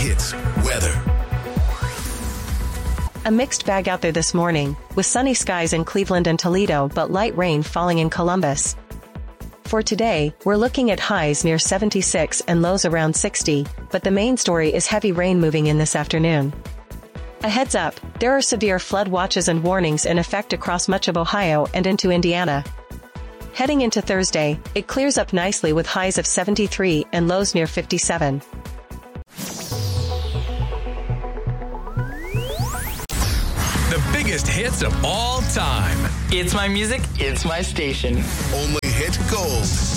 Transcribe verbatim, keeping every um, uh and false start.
Hits weather. A mixed bag out there this morning, with sunny skies in Cleveland and Toledo but light rain falling in Columbus. For today, we're looking at highs near seventy-six and lows around sixty, but the main story is heavy rain moving in this afternoon. A heads up, there are severe flood watches and warnings in effect across much of Ohio and into Indiana. Heading into Thursday, it clears up nicely with highs of seventy-three and lows near fifty-seven. The biggest hits of all time. It's my music, it's my station. Only hit gold.